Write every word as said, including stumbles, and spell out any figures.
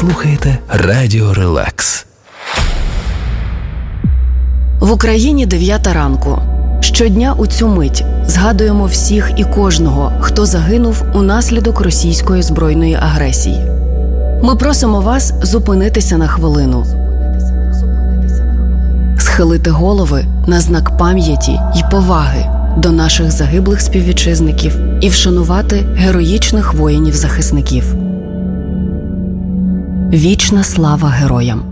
слухаєте Радіо Релакс. В Україні дев'ята ранку. Щодня у цю мить згадуємо всіх і кожного, хто загинув унаслідок російської збройної агресії. Ми просимо вас зупинитися на хвилину, схилити голови на знак пам'яті й поваги до наших загиблих співвітчизників і вшанувати героїчних воїнів-захисників. Вічна слава героям!